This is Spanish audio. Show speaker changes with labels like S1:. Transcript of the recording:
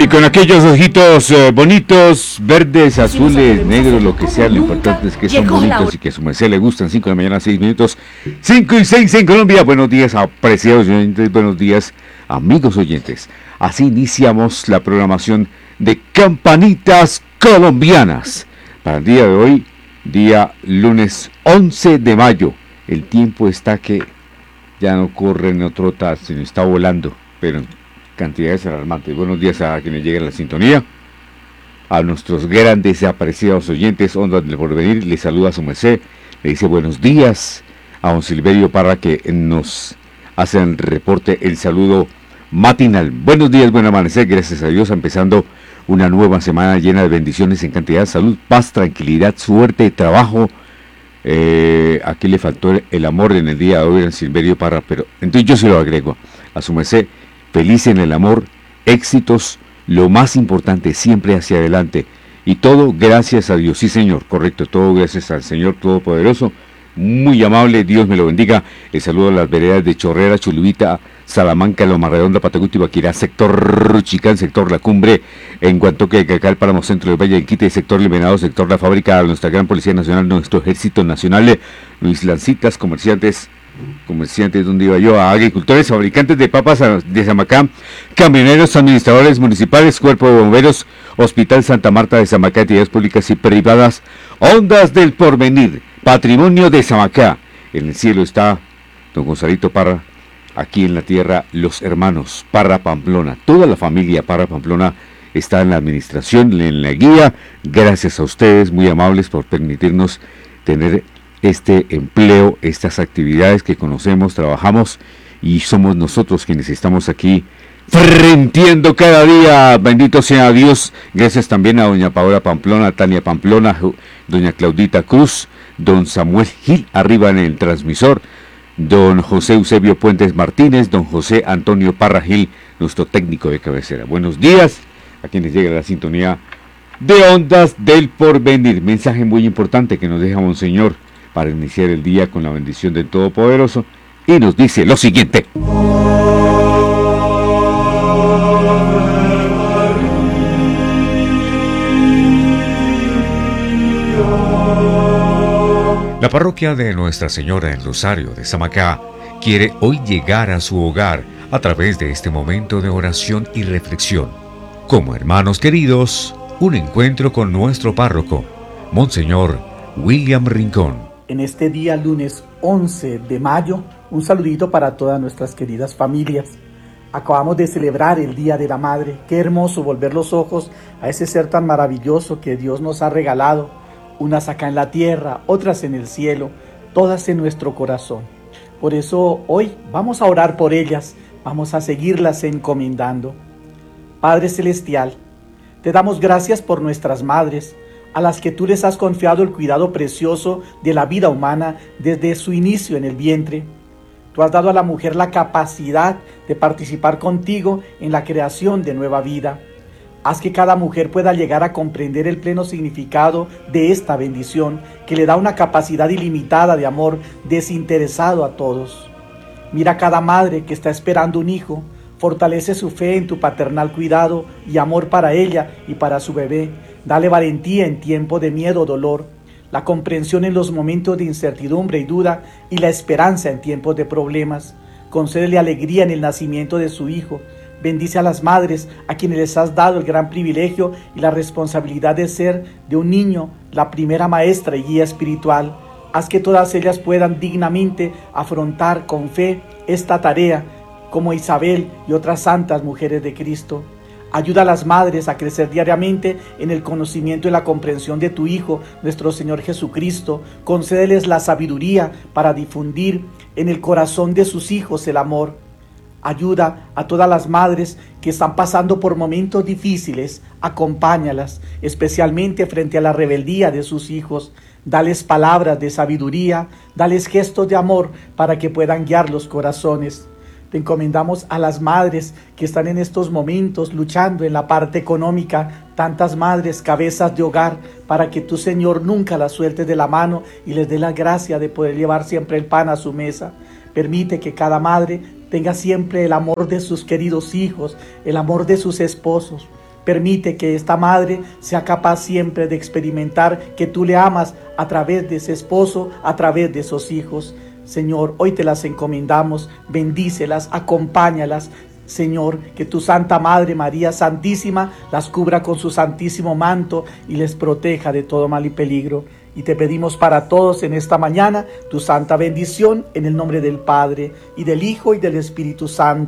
S1: con aquellos ojitos bonitos, verdes, azules, negros, lo que sea, lo importante es que son bonitos y que a su merced le gustan. 5 de la mañana, 6 minutos, 5 y 6 en Colombia. Buenos días, apreciados oyentes, buenos días, amigos oyentes. Así iniciamos la programación de Campanitas Colombianas. Para el día de hoy, día lunes 11 de mayo. El tiempo está que ya no corre, no trota, sino está volando, pero cantidades alarmantes. Buenos días a quienes lleguen a la sintonía, a nuestros grandes y apreciados oyentes. Ondas del Porvenir les saluda a su merced, le dice buenos días a don Silverio Parra, que nos hacen reporte el saludo matinal. Buenos días, buen amanecer, gracias a Dios, empezando una nueva semana llena de bendiciones en cantidad, salud, paz, tranquilidad, suerte, trabajo. Aquí le faltó el amor en el día de hoy a Silverio Parra, pero entonces yo se lo agrego a su merced. Feliz en el amor, éxitos, lo más importante, siempre hacia adelante. Y todo gracias a Dios, sí señor, correcto, todo gracias al Señor Todopoderoso. Muy amable, Dios me lo bendiga. El saludo a las veredas de Chorrera, Chulubita, Salamanca, Loma Redonda, Pataguti, Baquirá, sector Ruchicán, sector La Cumbre, en Guantoque, Cacal, Páramo, centro del Valle del Quite, sector Limenado, sector La Fábrica, nuestra gran Policía Nacional, nuestro Ejército Nacional, mis lancitas, comerciantes, donde iba yo, a agricultores, fabricantes de papas de Samacá, camioneros, administradores municipales, cuerpo de bomberos, Hospital Santa Marta de Samacá, entidades públicas y privadas, Ondas del Porvenir, patrimonio de Samacá. En el cielo está don Gonzalito Parra, aquí en la tierra los hermanos Parra Pamplona, toda la familia Parra Pamplona está en la administración, en la guía. Gracias a ustedes, muy amables, por permitirnos tener este empleo, estas actividades que conocemos, trabajamos y somos nosotros quienes estamos aquí frenteando cada día. Bendito sea Dios. Gracias también a doña Paola Pamplona, Tania Pamplona, doña Claudita Cruz, don Samuel Gil arriba en el transmisor, don José Eusebio Puentes Martínez, don José Antonio Parra Gil, nuestro técnico de cabecera. Buenos días a quienes llegan a la sintonía de Ondas del Porvenir. Mensaje muy importante que nos deja Monseñor para iniciar el día con la bendición del Todopoderoso, y nos dice lo siguiente.
S2: La parroquia de Nuestra Señora del Rosario de Samacá quiere hoy llegar a su hogar a través de este momento de oración y reflexión. Como hermanos queridos, un encuentro con nuestro párroco, Monseñor William Rincón.
S3: En este día lunes 11 de mayo, un saludito para todas nuestras queridas familias. Acabamos de celebrar el Día de la Madre. Qué hermoso volver los ojos a ese ser tan maravilloso que Dios nos ha regalado. Unas acá en la tierra, otras en el cielo, todas en nuestro corazón. Por eso hoy vamos a orar por ellas, vamos a seguirlas encomendando. Padre Celestial, te damos gracias por nuestras madres, a las que tú les has confiado el cuidado precioso de la vida humana desde su inicio en el vientre. Tú has dado a la mujer la capacidad de participar contigo en la creación de nueva vida. Haz que cada mujer pueda llegar a comprender el pleno significado de esta bendición, que le da una capacidad ilimitada de amor desinteresado a todos. Mira a cada madre que está esperando un hijo, fortalece su fe en tu paternal cuidado y amor para ella y para su bebé. Dale valentía en tiempo de miedo o dolor, la comprensión en los momentos de incertidumbre y duda y la esperanza en tiempos de problemas. Concédele alegría en el nacimiento de su hijo. Bendice a las madres a quienes les has dado el gran privilegio y la responsabilidad de ser de un niño la primera maestra y guía espiritual. Haz que todas ellas puedan dignamente afrontar con fe esta tarea, como Isabel y otras santas mujeres de Cristo. Ayuda a las madres a crecer diariamente en el conocimiento y la comprensión de tu Hijo, nuestro Señor Jesucristo. Concédeles la sabiduría para difundir en el corazón de sus hijos el amor. Ayuda a todas las madres que están pasando por momentos difíciles. Acompáñalas, especialmente frente a la rebeldía de sus hijos. Dales palabras de sabiduría, dales gestos de amor para que puedan guiar los corazones. Te encomendamos a las madres que están en estos momentos luchando en la parte económica, tantas madres, cabezas de hogar, para que tu Señor nunca las sueltes de la mano y les dé la gracia de poder llevar siempre el pan a su mesa. Permite que cada madre tenga siempre el amor de sus queridos hijos, el amor de sus esposos. Permite que esta madre sea capaz siempre de experimentar que tú le amas a través de ese esposo, a través de esos hijos. Señor, hoy te las encomendamos, bendícelas, acompáñalas. Señor, que tu Santa Madre María Santísima las cubra con su santísimo manto y les proteja de todo mal y peligro. Y te pedimos para todos en esta mañana tu santa bendición en el nombre del Padre, y del Hijo, y del Espíritu Santo.